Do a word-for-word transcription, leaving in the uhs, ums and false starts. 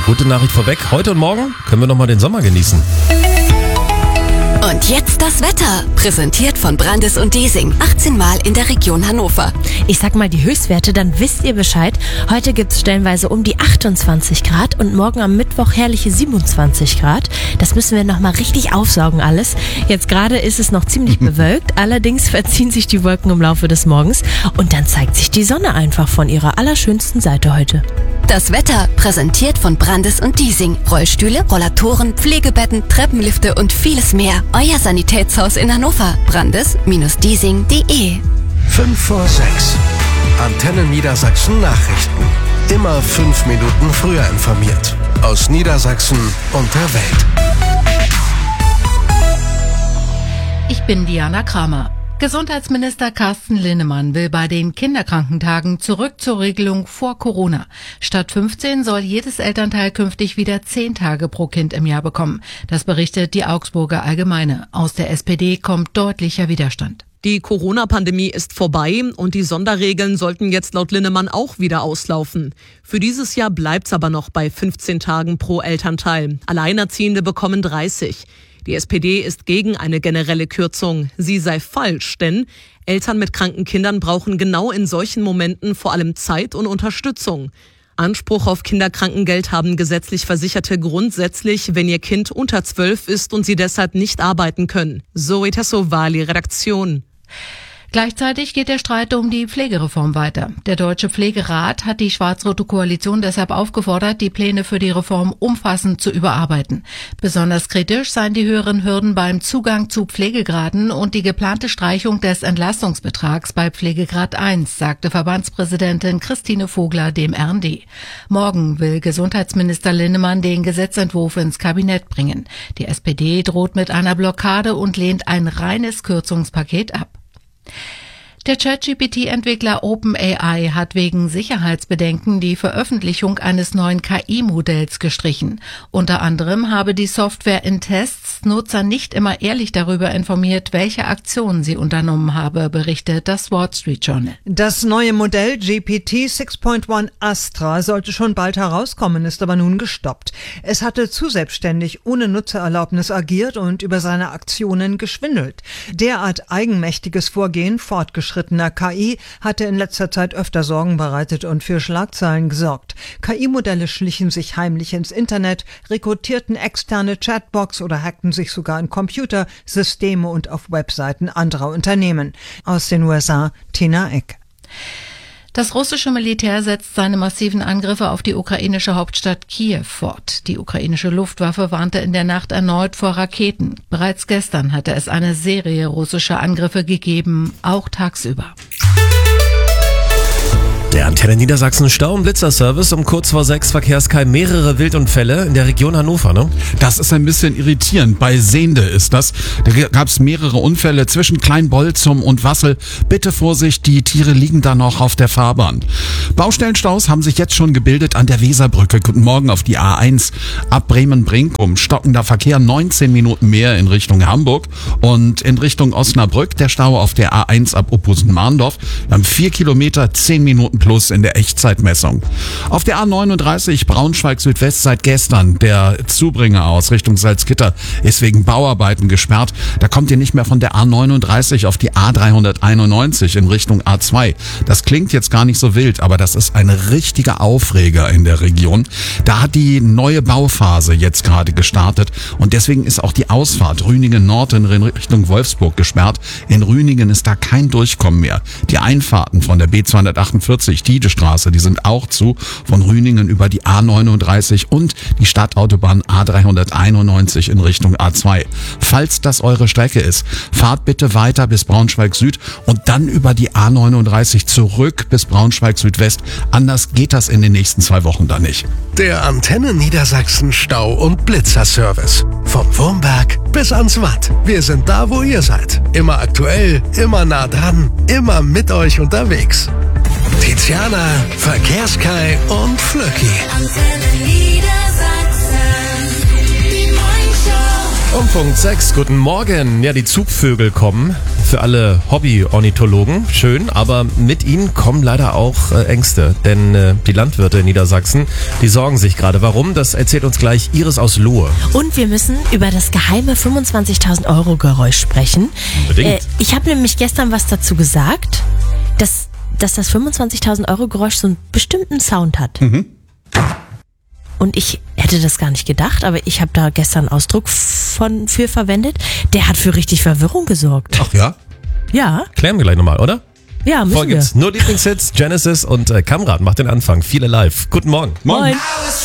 gute Nachricht vorweg. Heute und morgen können wir nochmal den Sommer genießen. Und jetzt das Wetter, präsentiert von Brandes und Diesing, achtzehn Mal in der Region Hannover. Ich sag mal die Höchstwerte, dann wisst ihr Bescheid. Heute gibt's stellenweise um die achtundzwanzig Grad und morgen am Mittwoch herrliche siebenundzwanzig Grad. Das müssen wir nochmal richtig aufsaugen alles. Jetzt gerade ist es noch ziemlich bewölkt, allerdings verziehen sich die Wolken im Laufe des Morgens und dann zeigt sich die Sonne einfach von ihrer allerschönsten Seite heute. Das Wetter, präsentiert von Brandes und Diesing. Rollstühle, Rollatoren, Pflegebetten, Treppenlifte und vieles mehr. Euer Sanitätshaus in Hannover. Brandes Diesing punkt de. fünf vor sechs. Antenne Niedersachsen Nachrichten. Immer fünf Minuten früher informiert. Aus Niedersachsen und der Welt. Ich bin Diana Kramer. Gesundheitsminister Carsten Linnemann will bei den Kinderkrankentagen zurück zur Regelung vor Corona. Statt fünfzehn soll jedes Elternteil künftig wieder zehn Tage pro Kind im Jahr bekommen. Das berichtet die Augsburger Allgemeine. Aus der S P D kommt deutlicher Widerstand. Die Corona-Pandemie ist vorbei und die Sonderregeln sollten jetzt laut Linnemann auch wieder auslaufen. Für dieses Jahr bleibt's aber noch bei fünfzehn Tagen pro Elternteil. Alleinerziehende bekommen dreißig. Die S P D ist gegen eine generelle Kürzung. Sie sei falsch, denn Eltern mit kranken Kindern brauchen genau in solchen Momenten vor allem Zeit und Unterstützung. Anspruch auf Kinderkrankengeld haben gesetzlich Versicherte grundsätzlich, wenn ihr Kind unter zwölf ist und sie deshalb nicht arbeiten können. Zoe Tassovali, Redaktion. Gleichzeitig geht der Streit um die Pflegereform weiter. Der Deutsche Pflegerat hat die schwarz-rote Koalition deshalb aufgefordert, die Pläne für die Reform umfassend zu überarbeiten. Besonders kritisch seien die höheren Hürden beim Zugang zu Pflegegraden und die geplante Streichung des Entlastungsbetrags bei Pflegegrad eins, sagte Verbandspräsidentin Christine Vogler dem R N D. Morgen will Gesundheitsminister Linnemann den Gesetzentwurf ins Kabinett bringen. Die S P D droht mit einer Blockade und lehnt ein reines Kürzungspaket ab. Der Chat-G P T-Entwickler OpenAI hat wegen Sicherheitsbedenken die Veröffentlichung eines neuen K I-Modells gestrichen. Unter anderem habe die Software in Tests Nutzer nicht immer ehrlich darüber informiert, welche Aktionen sie unternommen habe, berichtet das Wall Street Journal. Das neue Modell G P T sechs Punkt eins Astra sollte schon bald herauskommen, ist aber nun gestoppt. Es hatte zu selbstständig ohne Nutzererlaubnis agiert und über seine Aktionen geschwindelt. Derart eigenmächtiges Vorgehen fortgeschrittener K I hatte in letzter Zeit öfter Sorgen bereitet und für Schlagzeilen gesorgt. K I-Modelle schlichen sich heimlich ins Internet, rekrutierten externe Chatbots oder hackten sich sogar in Computer, Systeme und auf Webseiten anderer Unternehmen. Aus den U S A, Tina Eck. Das russische Militär setzt seine massiven Angriffe auf die ukrainische Hauptstadt Kiew fort. Die ukrainische Luftwaffe warnte in der Nacht erneut vor Raketen. Bereits gestern hatte es eine Serie russischer Angriffe gegeben, auch tagsüber. Der Antenne Niedersachsen Stau- und Blitzerservice um kurz vor sechs Verkehrskeim mehrere Wildunfälle in der Region Hannover, ne? Das ist ein bisschen irritierend. Bei Sehnde ist das. Da gab es mehrere Unfälle zwischen Kleinbolzum und Wassel. Bitte Vorsicht, die Tiere liegen da noch auf der Fahrbahn. Baustellenstaus haben sich jetzt schon gebildet an der Weserbrücke. Guten Morgen auf die A eins ab Bremen-Brink. Um stockender Verkehr neunzehn Minuten mehr in Richtung Hamburg. Und in Richtung Osnabrück der Stau auf der A eins ab Oppusen-Mahndorf. Wir haben vier Kilometer, zehn Minuten plus in der Echtzeitmessung. Auf der A neununddreißig Braunschweig Südwest seit gestern. Der Zubringer aus Richtung Salzgitter ist wegen Bauarbeiten gesperrt. Da kommt ihr nicht mehr von der A neununddreißig auf die A dreihunderteinundneunzig in Richtung A zwei. Das klingt jetzt gar nicht so wild, aber das ist ein richtiger Aufreger in der Region. Da hat die neue Bauphase jetzt gerade gestartet und deswegen ist auch die Ausfahrt Rüningen Nord in Richtung Wolfsburg gesperrt. In Rüningen ist da kein Durchkommen mehr. Die Einfahrten von der B zweihundertachtundvierzig Tiedestraße, die sind auch zu, von Rüningen über die A neununddreißig und die Stadtautobahn A dreihunderteinundneunzig in Richtung A zwei. Falls das eure Strecke ist, fahrt bitte weiter bis Braunschweig Süd und dann über die A neununddreißig zurück bis Braunschweig Südwest. Anders geht das in den nächsten zwei Wochen dann nicht. Der Antenne Niedersachsen Stau- und Blitzerservice. Vom Wurmberg bis ans Watt. Wir sind da, wo ihr seid. Immer aktuell, immer nah dran, immer mit euch unterwegs. Tiziana, Verkehrskai und Flöcki. Antenne Niedersachsen, die Morningshow. Um Punkt sechs, guten Morgen. Ja, die Zugvögel kommen. für alle Hobby-Ornithologen. Schön, aber mit ihnen kommen leider auch äh, Ängste. Denn äh, die Landwirte in Niedersachsen, die sorgen sich gerade. Warum? Das erzählt uns gleich Iris aus Lohe. Und wir müssen über das geheime fünfundzwanzigtausend Euro Geräusch sprechen. Unbedingt. Äh, ich habe nämlich gestern was dazu gesagt, dass, dass das fünfundzwanzigtausend Euro Geräusch so einen bestimmten Sound hat. Mhm. Und ich hätte das gar nicht gedacht, aber ich habe da gestern einen Ausdruck von, für verwendet. Der hat für richtig Verwirrung gesorgt. Ach ja? Ja, Klären wir gleich nochmal, oder? ja, müssen Vorher wir. gibt's nur Lieblingshits, Genesis und äh, Kamrat macht den Anfang. Viele live. Guten Morgen. Morgen. Moin.